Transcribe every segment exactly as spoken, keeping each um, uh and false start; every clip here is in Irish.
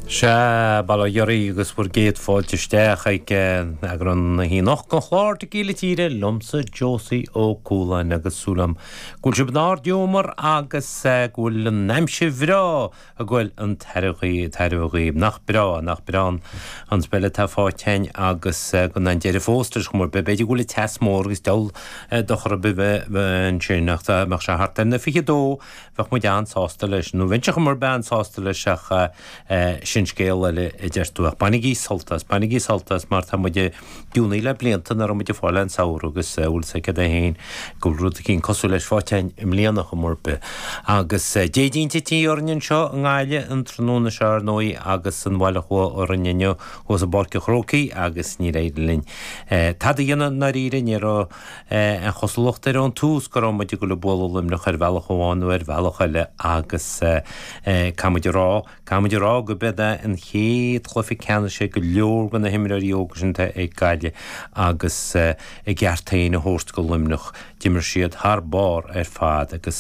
Se balla jorí agus bfuair géad fáilteisteach ag agur an hí nach go chláir de gíle tíre lomsa Josie ó Cúlainn agus súlam gúil se bnáir diomar agus gúil an neimse bhrá a gúil an teirigí teirigí nach brá nach brán an spele tá fátein agus go an deire fóstar chumar be beidir gúil tes mór agus dul dochar be an sinach meach se hart na fiche dó fach mu dean sásta leis nó vinse chumar ben sásta leis sin scéal le i deirtúach. Banigí saltas, banigí saltas mar tá muide dúnaí le bliantan ar muide fáile an saoir agus úlsa cad a héin gúilrúd cín cosú leis fátein im líanach go mórbe. Agus dédínta tí ornin seo an gáile an tróna se ar nóí agus an bhaile chua orrinne os a barca chrócaí agus ní réidirlinn. Tá dhéana na ríre ní an choslachta ar an tús go muide go le bólim nach ar bhealach óháinú ar bhealach eile agus camidir rá, camidir rá go beda an chéad chlufi ceanna sé go leor gan na himirí ógusanta ag gaile agus i gceartaí na hóst go limnach dimar siad thar bar ar fad agus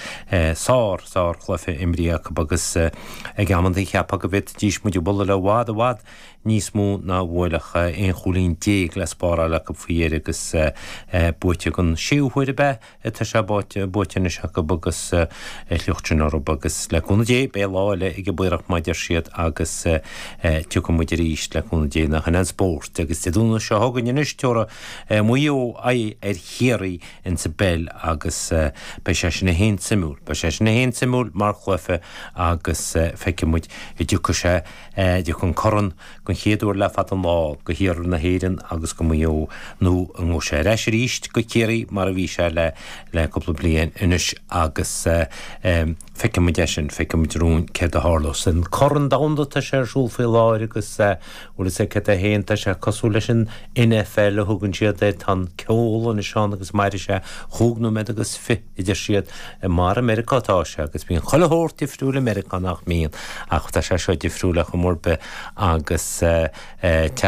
sár sár chlufi imríach agus ag amantaí cheappa go bit dís muidir bulla le bhád a bhád níos mú na bhfuilecha in cholín déag le spára le go faoir agus buite gon siúhuiir be tá se buite na seacha agus leochtin orb agus le gúna dé bé láile ag buireach maidir siad agus tu go muidir ríist le gúna dé nach an sport agus dúna se hagan in isteora muo ai ar chéirí in sa bell agus be sé sin na hén simúl be sé sin na hén simúl mar chluife agus feice muid i dúcha sé dú chun coran gon chéadúir le fat an lá go hiar na héirin agus go muo nó an ngó sé reis ríist go chéirí mar a bhí sé le le coppla blian inis agus feice muid sin feice muid rún céad a hálos an coran dáanda tá sé súl fé láir agus úla sé céad a héin tá sé cosú leis an N F L a thugann siad é tan ceol an seán agus maidir sé chúgnú med agus fi idir siad mar Americátá se agus bíon chollehór difriúil America nach míon ach tá sé seo difriúla go mórbe agus